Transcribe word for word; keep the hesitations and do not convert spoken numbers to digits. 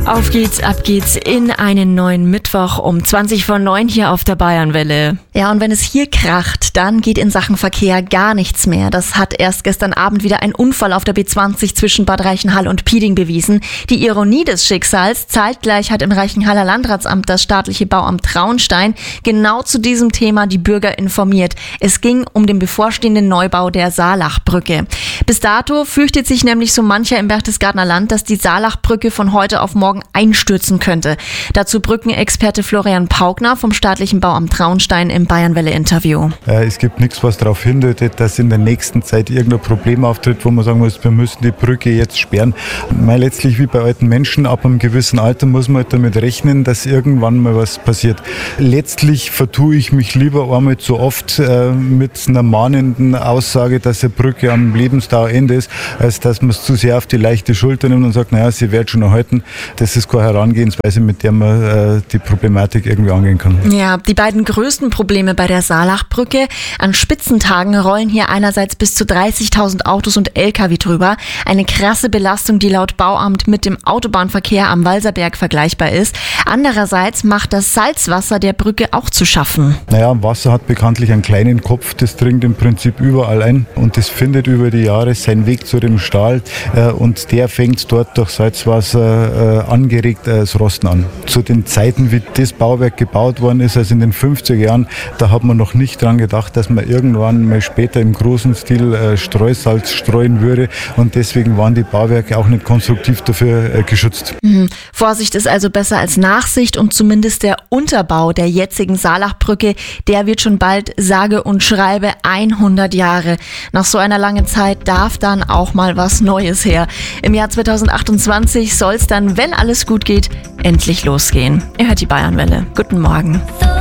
Auf geht's, ab geht's in einen neuen Mittwoch um zwanzig vor neun hier auf der Bayernwelle. Ja, und wenn es hier kracht, dann geht in Sachen Verkehr gar nichts mehr. Das hat erst gestern Abend wieder ein Unfall auf der B zwanzig zwischen Bad Reichenhall und Piding bewiesen. Die Ironie des Schicksals: Zeitgleich hat im Reichenhaller Landratsamt das staatliche Bauamt Traunstein genau zu diesem Thema die Bürger informiert. Es ging um den bevorstehenden Neubau der Saalachbrücke. Bis dato fürchtet sich nämlich so mancher im Berchtesgadener Land, dass die Saalachbrücke von heute auf morgen einstürzen könnte. Dazu Brückenexperte Florian Paugner vom staatlichen Bauamt Traunstein im Bayernwelle-Interview. Äh, es gibt nichts, was darauf hindeutet, dass in der nächsten Zeit irgendein Problem auftritt, wo man sagen muss, wir müssen die Brücke jetzt sperren. Weil letztlich wie bei alten Menschen, ab einem gewissen Alter muss man halt damit rechnen, dass irgendwann mal was passiert. Letztlich vertue ich mich lieber einmal zu oft äh, mit einer mahnenden Aussage, dass eine Brücke am Lebensdauerende ist, als dass man es zu sehr auf die leichte Schulter nimmt und sagt, naja, sie wird schon erhalten. Das ist keine Herangehensweise, mit der man äh, die Problematik irgendwie angehen kann. Ja, die beiden größten Probleme bei der Saalachbrücke: An Spitzentagen rollen hier einerseits bis zu dreißigtausend Autos und L K W drüber. Eine krasse Belastung, die laut Bauamt mit dem Autobahnverkehr am Walserberg vergleichbar ist. Andererseits macht das Salzwasser der Brücke auch zu schaffen. Naja, Wasser hat bekanntlich einen kleinen Kopf, das dringt im Prinzip überall ein und das findet über die Jahre seinen Weg zu dem Stahl äh, und der fängt dort durch Salzwasser äh, angeregt äh, das Rosten an. Zu den Zeiten, wie das Bauwerk gebaut worden ist, also in den fünfziger Jahren, da hat man noch nicht dran gedacht, dass man irgendwann mal später im großen Stil äh, Streusalz streuen würde und deswegen waren die Bauwerke auch nicht konstruktiv dafür äh, geschützt. Mhm. Vorsicht ist also besser als Nachsicht und zumindest der Unterbau der jetzigen Saalachbrücke, der wird schon bald sage und schreibe hundert Jahre. Nach so einer langen Zeit darf dann auch mal was Neues her. Im Jahr zweitausendachtundzwanzig soll es dann, wenn alles gut geht, endlich losgehen. Ihr hört die Bayernwelle. Guten Morgen.